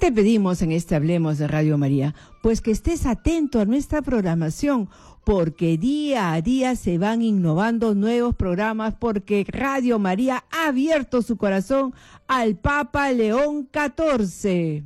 te pedimos en este Hablemos de Radio María? Pues que estés atento a nuestra programación, porque día a día se van innovando nuevos programas, porque Radio María ha abierto su corazón al Papa León XIV.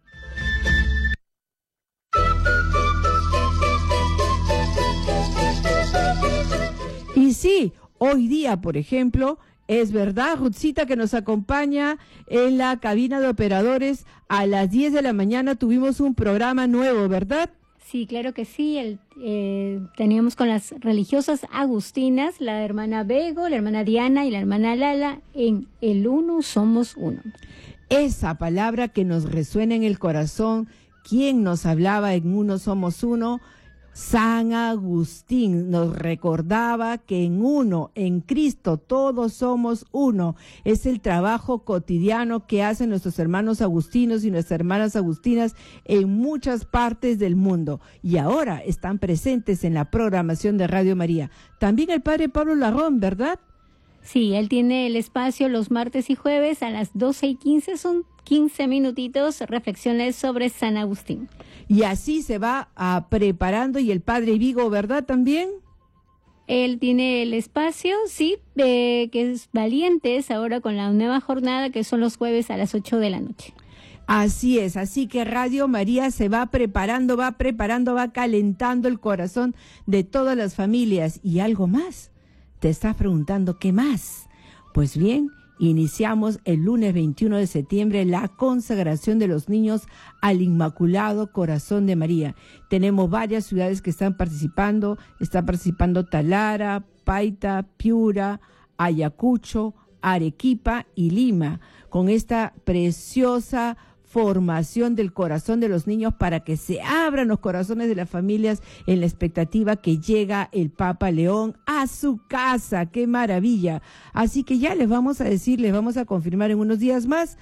Y sí, hoy día, por ejemplo, es verdad, Ruthcita, que nos acompaña en la cabina de operadores, a las 10 de la mañana tuvimos un programa nuevo, ¿verdad? Sí, claro que sí. Teníamos con las religiosas agustinas, la hermana Bego, la hermana Diana y la hermana Lala, en El Uno Somos Uno. Esa palabra que nos resuena en el corazón, ¿quién nos hablaba en Uno Somos Uno? San Agustín nos recordaba que en uno, en Cristo, todos somos uno. Es el trabajo cotidiano que hacen nuestros hermanos agustinos y nuestras hermanas agustinas en muchas partes del mundo. Y ahora están presentes en la programación de Radio María. También el padre Pablo Larrón, ¿verdad? Sí, él tiene el espacio los martes y jueves a las 12:15, son 15 minutitos, reflexiones sobre San Agustín. Y así se va preparando, y el padre Vigo, ¿verdad? También. Él tiene el espacio, sí, que es Valientes, ahora con la nueva jornada, que son los jueves a las 8 de la noche. Así es, así que Radio María se va preparando, va calentando el corazón de todas las familias. Y algo más, te estás preguntando, ¿qué más? Pues bien, iniciamos el lunes 21 de septiembre la consagración de los niños al Inmaculado Corazón de María. Tenemos varias ciudades que están participando. Está participando Talara, Paita, Piura, Ayacucho, Arequipa y Lima, con esta preciosa formación del corazón de los niños para que se abran los corazones de las familias en la expectativa que llega el Papa León a su casa. ¡Qué maravilla! Así que ya les vamos a decir, les vamos a confirmar en unos días más.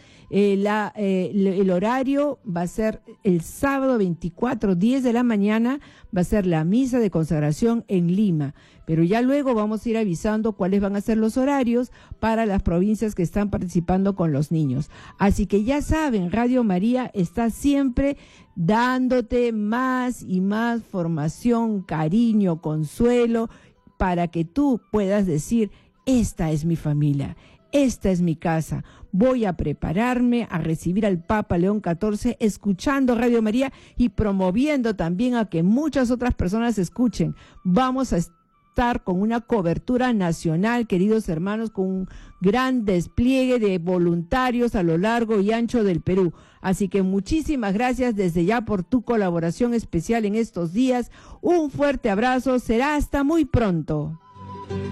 El horario va a ser el sábado 24, 10 de la mañana, va a ser la misa de consagración en Lima. Pero ya luego vamos a ir avisando cuáles van a ser los horarios para las provincias que están participando con los niños. Así que ya saben, Radio María está siempre dándote más y más formación, cariño, consuelo, para que tú puedas decir, esta es mi familia, esta es mi casa. Voy a prepararme a recibir al Papa León XIV, escuchando Radio María y promoviendo también a que muchas otras personas escuchen. Vamos a estar con una cobertura nacional, queridos hermanos, con un gran despliegue de voluntarios a lo largo y ancho del Perú. Así que muchísimas gracias desde ya por tu colaboración especial en estos días. Un fuerte abrazo, será hasta muy pronto.